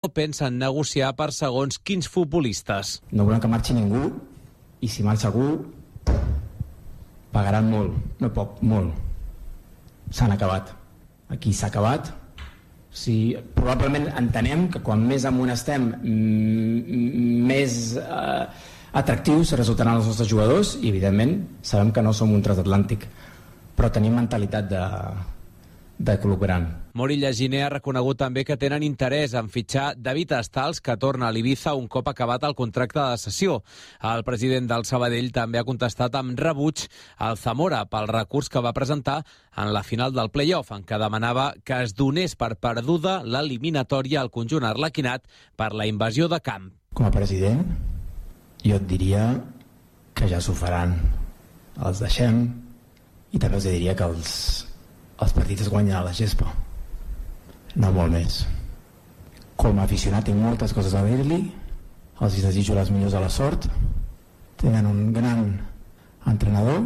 pensen negociar per segons quins futbolistes. No volem que marxi ningú, i si marxa algú, pagaran molt, no poc, molt. S'han acabat. Aquí s'ha acabat. Sí, probablement entenem que quan més amunt estem, més atractius resultaran els nostres jugadors i, evidentment, sabem que no som un transatlàntic, però tenim mentalitat de club gran. Morilla Giner ha reconegut també que tenen interès en fitxar David Estals, que torna a l'Ibiza un cop acabat el contracte de cessió. El president del Sabadell també ha contestat amb rebuig al Zamora pel recurs que va presentar en la final del play-off, en què demanava que es donés per perduda l'eliminatòria al conjunt arlequinat per la invasió de camp. Com a president, jo et diria que ja s'ho faran. Els deixem i també els diria que els partits es guanyen a la gespa. No molt més. Com a aficionat tinc moltes coses a dir-li, els desitjo les millors de la sort, tenen un gran entrenador,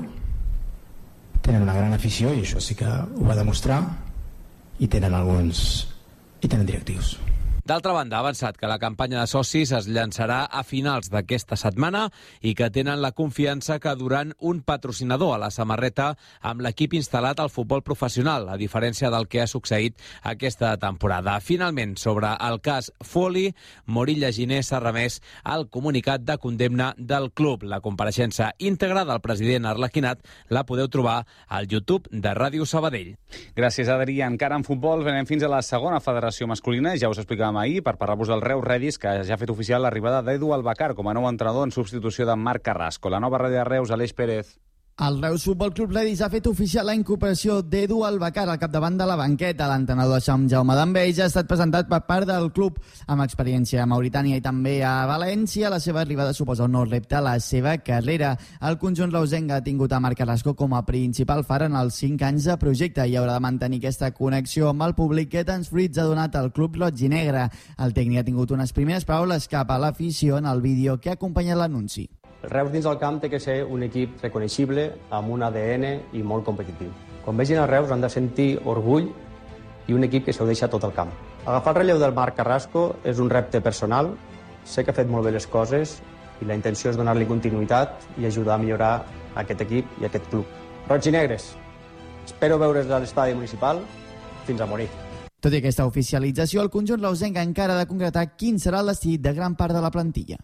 tenen una gran afició, i això sí que ho va demostrar, i tenen directius. D'altra banda, ha avançat que la campanya de socis es llançarà a finals d'aquesta setmana i que tenen la confiança que duran un patrocinador a la samarreta amb l'equip instal·lat al futbol professional, a diferència del que ha succeït aquesta temporada. Finalment, sobre el cas Foley, Morilla Giner s'ha remès al comunicat de condemna del club. La compareixença íntegra del president arlequinat la podeu trobar al YouTube de Ràdio Sabadell. Gràcies, Adri. Encara en futbol, anem fins a la segona federació masculina. Ja us explicàvem ahir per parlar-vos del Reus Redis, que ja ha fet oficial l'arribada d'Edu Albacar com a nou entrenador en substitució de Marc Carrasco. La nova ràdio de Reus, Aleix Pérez. El Reus Futbol Club Redis ha fet oficial la incorporació d'Edu Albacar al capdavant de la banqueta. L'entrenador Sant Jaume d'Enveja ha estat presentat per part del club amb experiència a Mauritània i també a València. La seva arribada suposa un nou repte a la seva carrera. El conjunt reusenc ha tingut a Marc Carrasco com a principal far en els 5 anys de projecte i haurà de mantenir aquesta connexió amb el públic que tants fruits ha donat al club roig i negre. El tècnic ha tingut unes primeres paraules cap a l'afició en el vídeo que ha acompanyat l'anunci. El Reus dins del camp té que ser un equip reconeixible, amb un ADN i molt competitiu. Quan vegin el Reus han de sentir orgull i un equip que s'ho deixa tot el camp. Agafar el relleu del Marc Carrasco és un repte personal, sé que ha fet molt bé les coses i la intenció és donar-li continuïtat i ajudar a millorar aquest equip i aquest club. Roig i negres, espero veure's a l'estadi municipal fins a morir. Tot i aquesta oficialització, el conjunt reusenc encara ha de concretar quin serà el destí de gran part de la plantilla.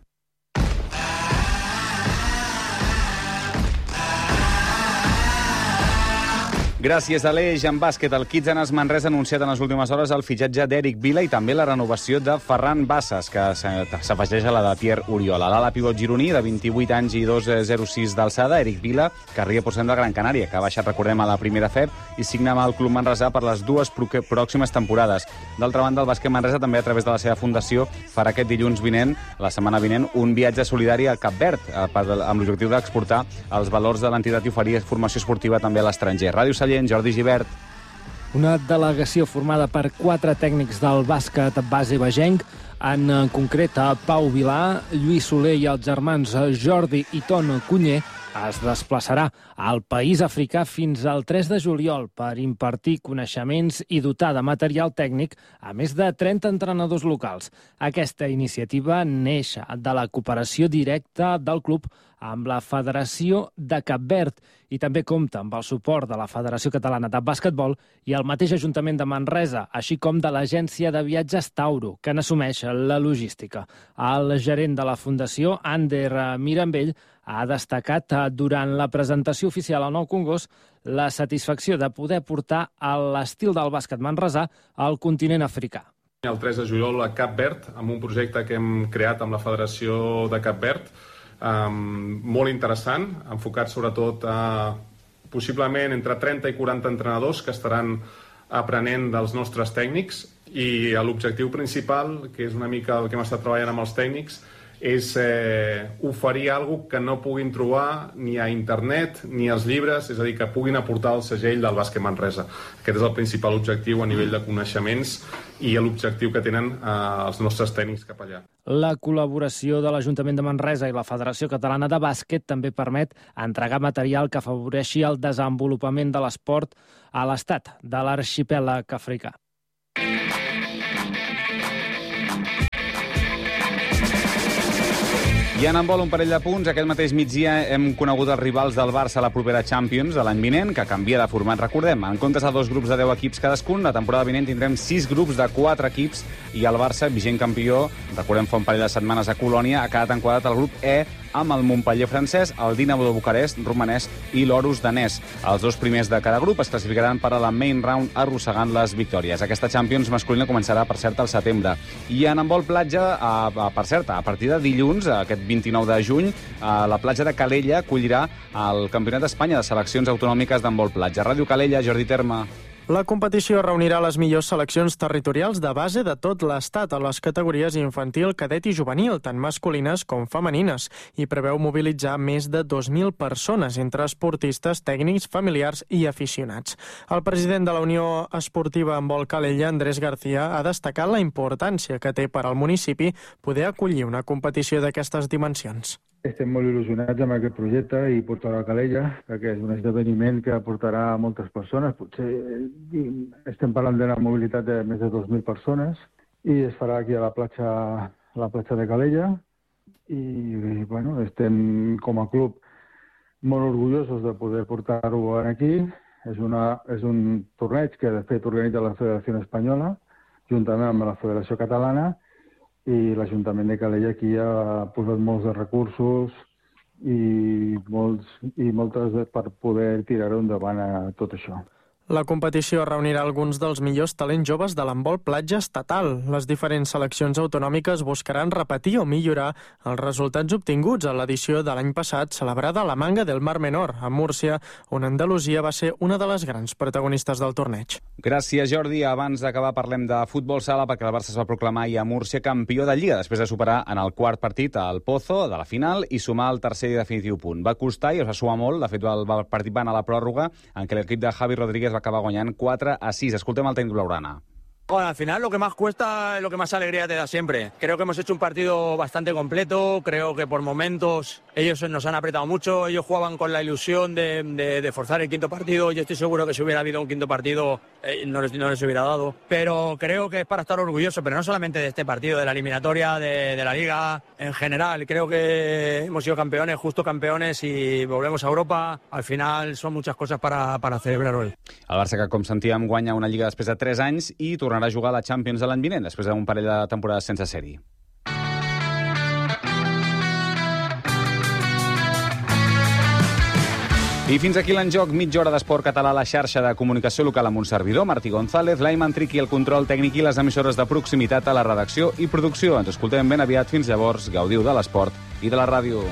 Gràcies, Aleix. En bàsquet, el Kitsanes Manresa ha anunciat en les últimes hores el fitxatge d'Eric Vila i també la renovació de Ferran Bassas, que s'afegeix a la de Pierre Oriola. L'ala pivot gironí, de 28 anys i 2,06 d'alçada, Eric Vila, que arriba procedent de Gran Canària, que ha baixat, recordem, a la primera FEB i signa amb el club manresà per les 2 pròximes temporades. D'altra banda, el bàsquet Manresa també, a través de la seva fundació, farà aquest dilluns vinent, la setmana vinent, un viatge solidari al Cap Verd, amb l'objectiu d'exportar els valors de l'entitat i oferir formació esportiva també a l'estranger. Ràdio Jordi Gibert. Una delegació formada per 4 tècnics del bàsquet base bagenc, en concret a Pau Vilà, Lluís Soler i els germans Jordi i Ton Cunyer, es desplaçarà al país africà fins al 3 de juliol per impartir coneixements i dotar de material tècnic a més de 30 entrenadors locals. Aquesta iniciativa neix de la cooperació directa del club amb la Federació de Cap Verd i també compta amb el suport de la Federació Catalana de Bàsquetbol i el mateix Ajuntament de Manresa, així com de l'agència de viatges Tauro, que n'assumeix la logística. El gerent de la Fundació, Ander Mirambell, ha destacat durant la presentació oficial al Nou Congost la satisfacció de poder portar l'estil del bàsquet manresà al continent africà. El 3 de juliol a Cap Verd, amb un projecte que hem creat amb la Federació de Cap Verd, molt interessant, enfocat sobretot a possiblement entre 30 i 40 entrenadors que estaran aprenent dels nostres tècnics i l'objectiu principal, que és una mica el que hem estat treballant amb els tècnics, és oferir alguna que no puguin trobar ni a internet ni als llibres, és a dir, que puguin aportar el segell del bàsquet Manresa. Aquest és el principal objectiu a nivell de coneixements i l'objectiu que tenen els nostres tècnics cap allà. La col·laboració de l'Ajuntament de Manresa i la Federació Catalana de Bàsquet també permet entregar material que afavoreixi el desenvolupament de l'esport a l'estat de l'arxipèlag africà. I en handbol, un parell de punts. Aquest mateix migdia hem conegut els rivals del Barça a la propera Champions de l'any vinent, que canvia de format, recordem. En comptes de 2 grups de 10 equips cadascun, la temporada vinent tindrem 6 grups de 4 equips i el Barça, vigent campió, recordem fa un parell de setmanes a Colònia, ha quedat enquadrat al grup E amb el Montpellier francès, el Dinamo de Bucarest romanès i l'Horus danès. Els 2 primers de cada grup es classificaran per a la main round arrossegant les victòries. Aquesta Champions masculina començarà, per cert, al setembre. I en handbol platja, per cert, a partir de dilluns, aquest 29 de juny, la platja de Calella acollirà el Campionat d'Espanya de seleccions autonòmiques d'handbol platja. Ràdio Calella, Jordi Terme. La competició reunirà les millors seleccions territorials de base de tot l'Estat a les categories infantil, cadet i juvenil, tant masculines com femenines, i preveu mobilitzar més de 2.000 persones entre esportistes, tècnics, familiars i aficionats. El president de la Unió Esportiva Handbol Calella, Andrés García, ha destacat la importància que té per al municipi poder acollir una competició d'aquestes dimensions. Estem molt il·lusionats amb aquest projecte i portar a Calella, perquè és un esdeveniment que portarà a moltes persones. Potser estem parlant d'una mobilitat de més de 2.000 persones i es farà aquí a la platja de Calella i bueno, estem com a club molt orgullosos de poder portar-ho aquí. És un torneig que de fet organitza la Federació Espanyola juntament amb la Federació Catalana, i l'Ajuntament de Calella aquí ha posat molts de recursos i moltes per poder tirar-ho endavant a tot això. La competició reunirà alguns dels millors talents joves de l'handbol platja estatal. Les diferents seleccions autonòmiques buscaran repetir o millorar els resultats obtinguts a l'edició de l'any passat celebrada a la Manga del Mar Menor, a Múrcia, on Andalusia va ser una de les grans protagonistes del torneig. Gràcies, Jordi. Abans d'acabar parlem de futbol sala, perquè el Barça es va proclamar ahir a Múrcia campió de Lliga, després de superar en el quart partit al Pozo de la final i sumar el tercer i definitiu punt. Va costar i es va suar molt. De fet, el partit va anar a la pròrroga, en què l'equip de Javi Rodríguez va acabar guanyant 4-6. Escoltem el tècnic blaugrana. Bueno, al final lo que más cuesta es lo que más alegría te da siempre. Creo que hemos hecho un partido bastante completo, creo que por momentos ellos nos han apretado mucho, ellos jugaban con la ilusión de forzar el quinto partido. Yo estoy seguro que si hubiera habido un quinto partido no les hubiera dado, pero creo que es para estar orgulloso, pero no solamente de este partido, de la eliminatoria, de la Liga en general. Creo que hemos sido campeones, justo campeones, y volvemos a Europa. Al final son muchas cosas para celebrar hoy. El Barça, que com sentíem, guanya una Lliga després de 3 anys i tornarà a jugar a la Champions de l'any vinent, després d'un parell de temporades sense sèrie. I fins aquí l'enjoc, mitja hora d'esport català a la xarxa de comunicació local amb un servidor, Martí González, l'Aiman Triqui, el control tècnic i les emissores de proximitat a la redacció i producció. Ens escoltem ben aviat. Fins llavors, gaudiu de l'esport i de la ràdio.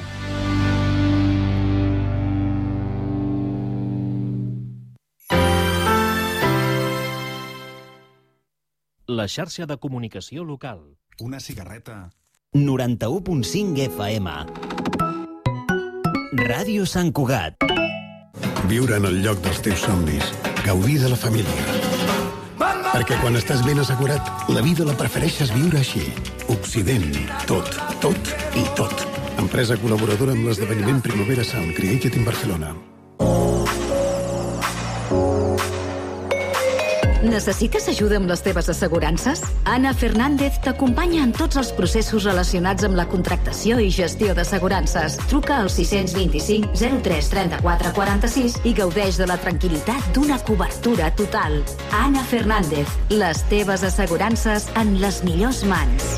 La xarxa de comunicació local. Una cigarreta. 91.5 FM. Ràdio Sant Cugat. Viure en el lloc dels teus somnis. Gaudir de la família. Perquè quan estàs ben assegurat, la vida la prefereixes viure així. Occident. Tot, tot i tot. Empresa col·laboradora amb l'esdeveniment Primavera Sound Created in Barcelona. Necessites ajuda amb les teves assegurances? Ana Fernández t'acompanya en tots els processos relacionats amb la contractació i gestió d'assegurances. Truca al 625 03 34 46 i gaudeix de la tranquil·litat d'una cobertura total. Ana Fernández, les teves assegurances en les millors mans.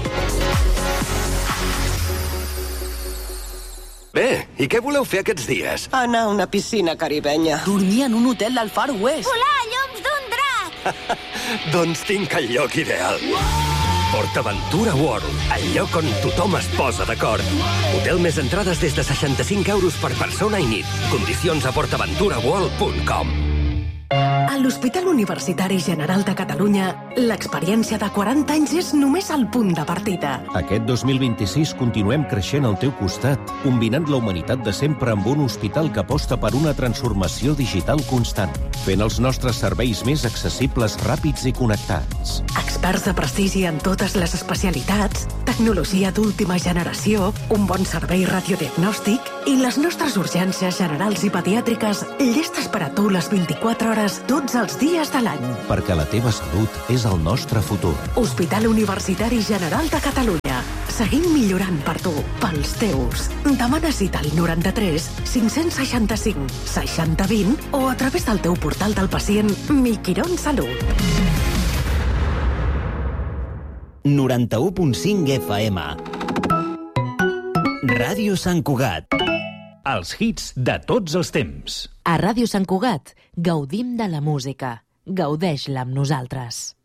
Bé, i què voleu fer aquests dies? Anar a una piscina caribenya. Dormir en un hotel del Far West. Volar a lloms d'un drac. Doncs tinc el lloc ideal. PortAventura World, el lloc on tothom es posa d'acord. Hotel més entrades des de 65 euros per persona i nit. Condicions a portaventuraworld.com. A l'Hospital Universitari General de Catalunya, l'experiència de 40 anys és només el punt de partida. Aquest 2026 continuem creixent al teu costat, combinant la humanitat de sempre amb un hospital que aposta per una transformació digital constant, fent els nostres serveis més accessibles, ràpids i connectats. Experts de prestigi en totes les especialitats, tecnologia d'última generació, un bon servei radiodiagnòstic i les nostres urgències generals i pediàtriques llestes per a tu les 24 hores d'un tots els dies de l'any. Perquè la teva salut és el nostre futur. Hospital Universitari General de Catalunya. Seguim millorant per tu, pels teus. Demana cita al 93 565 6020 o a través del teu portal del pacient Miquirón Salut. 91.5 FM. Ràdio Sant Cugat. Els hits de tots els temps. A Ràdio Sant Cugat gaudim de la música. Gaudeix-la amb nosaltres.